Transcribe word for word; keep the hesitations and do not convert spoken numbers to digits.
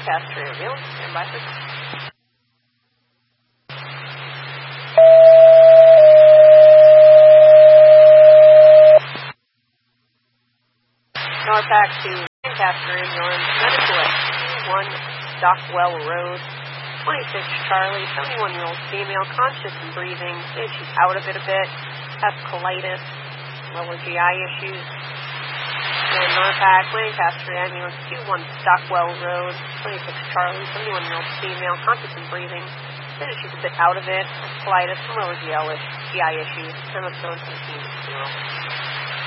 Lancaster Ambulance, stand by for Norpac to Lancaster Ambulance, medical at one Stockwell Road, twenty-six Charlie, seventy-one-year-old female, conscious and breathing, says she's out of it a bit, has colitis, lower G I issues. And Norpac, Lancaster Ambulance, two one Stockwell Road, twenty-six Charlie, seventy-one-year-old female, conscious and breathing, says she's a bit out of it, has colitis, some lower G I issues, M S O seventeen zero.